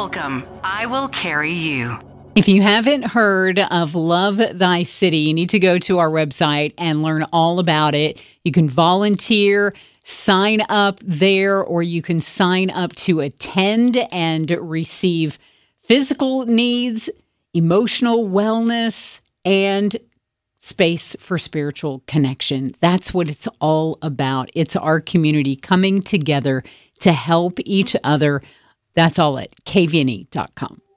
Holcomb, I will carry you. If you haven't heard of Love Thy City, you need to go to our website and learn all about it. You can volunteer, sign up there, or you can sign up to attend and receive physical needs, emotional wellness, and space for spiritual connection. That's what it's all about. It's our community coming together to help each other. That's all at kvne.com.